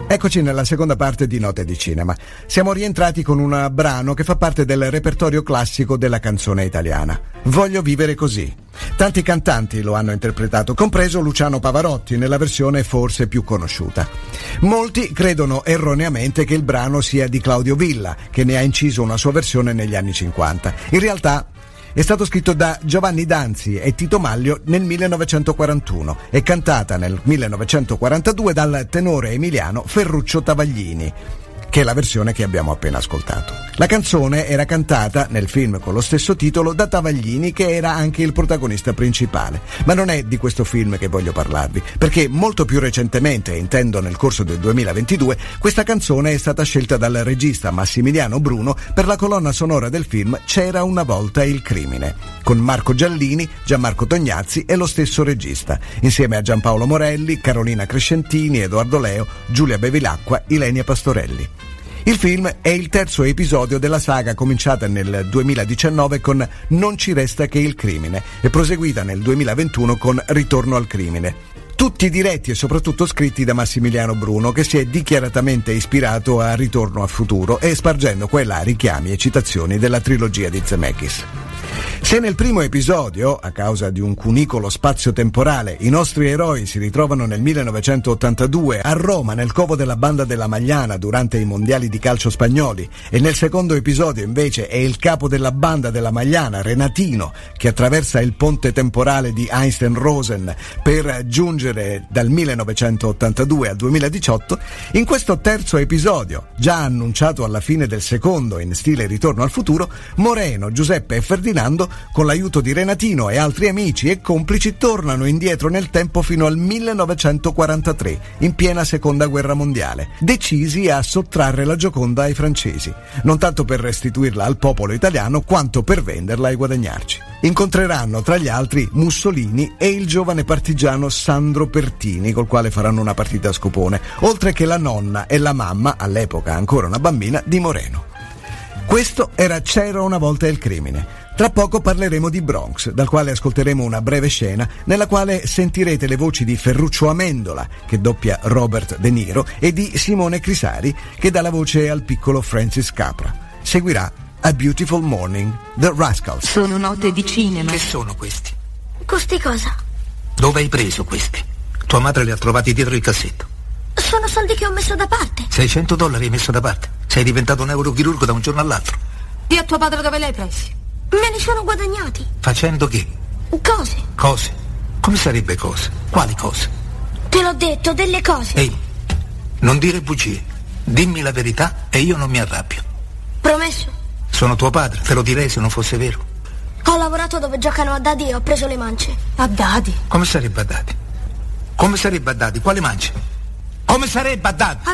Eccoci nella seconda parte di Note di Cinema. Siamo rientrati con un brano che fa parte del repertorio classico della canzone italiana. Voglio vivere così. Tanti cantanti lo hanno interpretato, compreso Luciano Pavarotti, nella versione forse più conosciuta. Molti credono erroneamente che il brano sia di Claudio Villa, che ne ha inciso una sua versione negli anni 50. In realtà è stato scritto da Giovanni Danzi e Tito Maglio nel 1941 e cantata nel 1942 dal tenore emiliano Ferruccio Tavaglini, che è la versione che abbiamo appena ascoltato. La canzone era cantata nel film con lo stesso titolo da Tavaglini, che era anche il protagonista principale. Ma non è di questo film che voglio parlarvi, perché molto più recentemente, intendo nel corso del 2022, questa canzone è stata scelta dal regista Massimiliano Bruno per la colonna sonora del film C'era una volta il crimine, con Marco Giallini, Gianmarco Tognazzi e lo stesso regista, insieme a Giampaolo Morelli, Carolina Crescentini, Edoardo Leo, Giulia Bevilacqua, Ilenia Pastorelli. Il film è il terzo episodio della saga cominciata nel 2019 con Non ci resta che il crimine e proseguita nel 2021 con Ritorno al crimine. Tutti diretti e soprattutto scritti da Massimiliano Bruno, che si è dichiaratamente ispirato a Ritorno al futuro e spargendo qua e là richiami e citazioni della trilogia di Zemeckis. Se nel primo episodio, a causa di un cunicolo spazio-temporale, i nostri eroi si ritrovano nel 1982 a Roma nel covo della Banda della Magliana durante i mondiali di calcio spagnoli, e nel secondo episodio invece è il capo della Banda della Magliana, Renatino, che attraversa il ponte temporale di Einstein-Rosen per giungere dal 1982 al 2018, in questo terzo episodio, già annunciato alla fine del secondo in stile Ritorno al futuro, Moreno, Giuseppe e Ferdinando, con l'aiuto di Renatino e altri amici e complici, tornano indietro nel tempo fino al 1943, in piena seconda guerra mondiale, decisi a sottrarre la Gioconda ai francesi, non tanto per restituirla al popolo italiano quanto per venderla e guadagnarci. Incontreranno tra gli altri Mussolini e il giovane partigiano Sandro Pertini, col quale faranno una partita a scopone, oltre che la nonna e la mamma, all'epoca ancora una bambina, di Moreno. Questo era C'era una volta il crimine. Tra poco parleremo di Bronx, dal quale ascolteremo una breve scena nella quale sentirete le voci di Ferruccio Amendola, che doppia Robert De Niro, e di Simone Crisari, che dà la voce al piccolo Francis Capra. Seguirà A Beautiful Morning, The Rascals. Sono note di cinema. Che sono questi? Questi cosa? Dove hai preso questi? Tua madre li ha trovati dietro il cassetto. Sono soldi che ho messo da parte. $600 hai messo da parte? Sei diventato un neurochirurgo da un giorno all'altro. Dì a tuo padre dove li hai presi. Me li sono guadagnati. Facendo che? Cose. Cose? Come sarebbe cose? Quali cose? Te l'ho detto, delle cose. Ehi, non dire bugie. Dimmi la verità e io non mi arrabbio. Promesso. Sono tuo padre, te lo direi se non fosse vero. Ho lavorato dove giocano a dadi e ho preso le mance. A dadi? Come sarebbe a dadi? Come sarebbe a dadi? Quale mance? Come sarebbe a dadi?